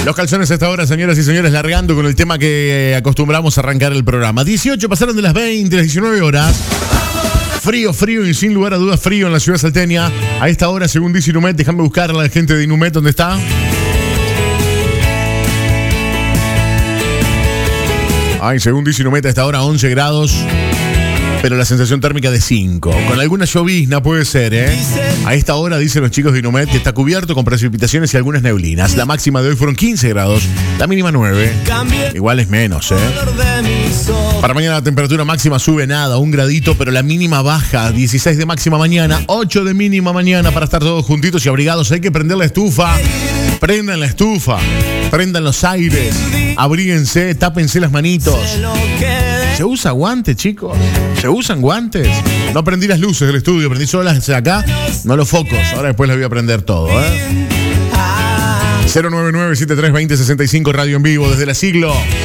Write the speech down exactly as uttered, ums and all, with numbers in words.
Los calzones a esta hora, señoras y señores, largando con el tema que acostumbramos a arrancar el programa. dieciocho pasaron de las veinte, las diecinueve horas. Frío, frío y sin lugar a dudas frío en la ciudad salteña. A esta hora, según dice Inumet, déjame buscar a la gente de Inumet, ¿dónde está? Ay, según dice Inumet, a esta hora once grados, pero la sensación térmica de cinco. Con alguna llovizna puede ser, ¿eh? A esta hora, dicen los chicos de Inumet, que está cubierto con precipitaciones y algunas neblinas. La máxima de hoy fueron quince grados, la mínima nueve. Igual es menos, ¿eh? Para mañana la temperatura máxima sube nada, un gradito, pero la mínima baja, dieciséis de máxima mañana, ocho de mínima mañana, para estar todos juntitos y abrigados. Hay que prender la estufa. Prendan la estufa, prendan los aires, abríguense, tápense las manitos. ¿Se usa guante, chicos? ¿Se usan guantes? No prendí las luces del estudio, prendí solo las de acá, no los focos. Ahora después les voy a prender todo, ¿eh? cero nueve nueve siete tres dos cero seis cinco Radio en vivo desde la Siglo.